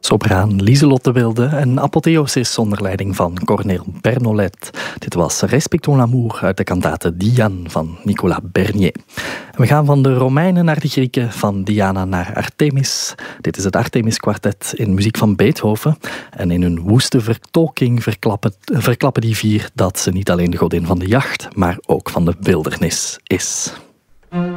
Sopraan Lieselotte Wilde en Apotheosis onder leiding van Cornel Bernolet. Dit was Respectons l'amour uit de kantate Diane van Nicolas Bernier. We gaan van de Romeinen naar de Grieken, van Diana naar Artemis. Dit is het Artemis Quartet in muziek van Beethoven. En in hun woeste vertolking verklappen die vier dat ze niet alleen de godin van de jacht, maar ook van de wildernis is.